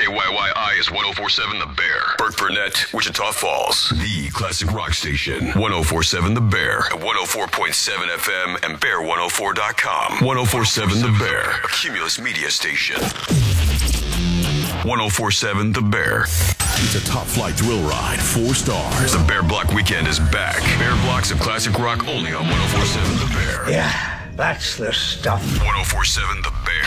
KYYI is 104.7 The Bear. Burt Burnett, Wichita Falls. The classic rock station. 104.7 The Bear. At 104.7 FM and Bear104.com. 104.7 The Bear. A Cumulus media station. 104.7 The Bear. It's a top flight thrill ride, 4 stars. The Bear Block Weekend is back. Bear Blocks of classic rock only on 104.7 The Bear. Yeah, that's the stuff. 104.7 The Bear.